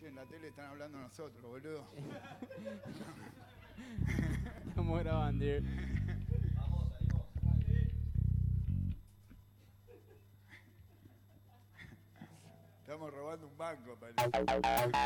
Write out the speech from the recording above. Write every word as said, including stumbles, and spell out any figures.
en la tele están hablando nosotros, boludo. Estamos grabando. Vamos, salimos. Estamos robando un banco, parece.